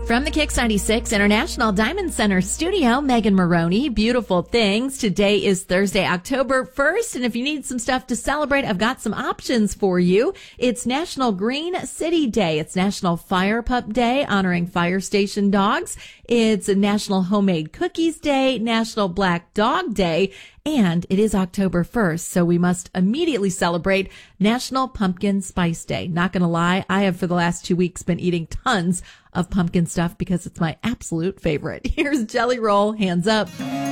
From the Kicks 96 International Diamond Center studio, Megan Maroney, beautiful things. Today is Thursday, October 1st, and if you need some stuff to celebrate, I've got some options for you. It's National Green City Day. It's National Fire Pup Day, honoring fire station dogs. It's National Homemade Cookies Day, National Black Dog Day, and it is October 1st, so we must immediately celebrate National Pumpkin Spice Day. Not going to lie, I have for the last 2 weeks been eating tons of pumpkin stuff because it's my absolute favorite. Here's Jelly Roll, Hands Up.